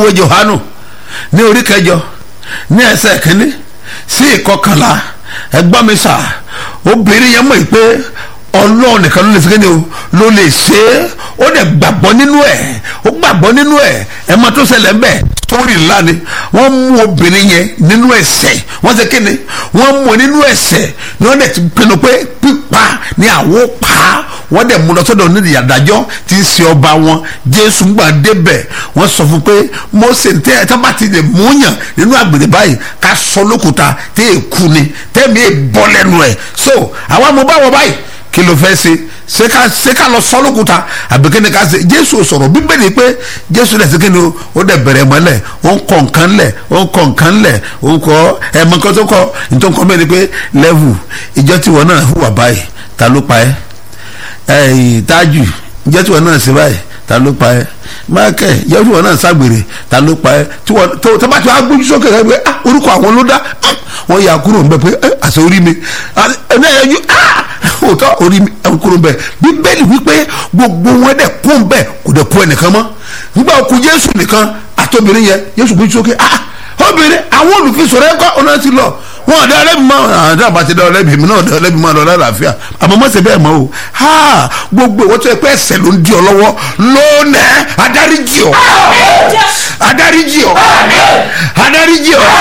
ìwé Jòhánù ní orí 8 ní ẹsẹ̀ 1 sí 11 ẹgbọ́n mi sà, obìnrin yẹn mọ̀ pé Ọlọ́run nìkan ló lè fi kéde o ló lè ṣe é, ó dẹ̀ gbàgbọ́ nínú ẹ̀, ó gbàgbọ́ nínú ẹ̀. ẹ máa tó ṣẹlẹ̀ ńbẹ̀ torí ńlá ni wọ́n mú obìnrin yẹn nínú ẹ̀ṣẹ̀, wọ́n ṣe kéde wọ́n mú nínú ẹ̀ṣẹ̀ ni wọ́n dẹ̀ ti pinnu pé pípa ni àwọn pa á. wọ́n dẹ̀ mú lọ sọ́dọ̀ onídìí adájọ́ tí ń ṣe ọba wọn. Jésù gbà débẹ̀ wọ́n sọ fún pé Mósè tẹ́ ẹ tábà ti lè múyàn nínú àgbèrè báyìí ká sọ lókùúta tẹ́ ẹ kú ni tẹ́mi ẹ bọ́ lẹ́nu ẹ̀. so àwa mo bá wọ báyìí kí ló fẹ́ ṣe ká lọ sọ lókùúta àbí kí ni ká ṣe. Jésù sọ̀rọ̀ Bíbélì pé Jésù lẹ̀ sí kí ni ó dẹ̀ bẹ̀rẹ̀ mọ́lẹ̀ ó ń kọ́ nǹkan lẹ̀ ó ń kọ́ nǹkan lẹ̀ ó ń kọ́ ẹ̀mọ́ kan tó kọ́ nítorí kan bẹ́ẹ̀ ni pé lẹ́vù ìjọ tí wọn náà hùwà báyìí ta ló pa ẹ́? Tájù ìjọ tí wọn náà ṣe báyìí ta ló pa ẹ́? Mákẹ́ ìjọ tí wọn náà ṣàgbèrè ta ló pa ẹ́? tó bá ti wá gbójú sókè rẹ pé orúkọ àwọn ló dá wọ́n yà kúrò ń bẹ pé àṣẹ orí mi òótọ́ orí mi kúrò ń bẹ. Bíbélì wípé gbogbo wọn dẹ̀ kún bẹ́ẹ̀ kò dẹ̀ kú ẹnìkan mọ́. nígbà òkú Jésù nìkan àtọ́bìnrin yẹn Jésù gbójú sókè obìnrin àwọn olùfisọ̀rọ̀ ẹ̀kọ́ ọ̀nà ti lọ wọn ọ̀dọ́ ẹlẹ́bi mọ́ àdá àbàtì dọ́ ẹlẹ́bi mi náà ọ̀dọ́ ẹlẹ́bi mọ́ ọ̀dọ́ lálàáfíà àmọ́ mọ́ ṣe bẹ́ẹ̀ mọ́ o gbogbo ìwọ́n tó yẹ pé ẹ̀ṣẹ̀ ló ń di ọ lọ́wọ́ lónìí adáríjì ọ adáríjì ọ adáríjì ọ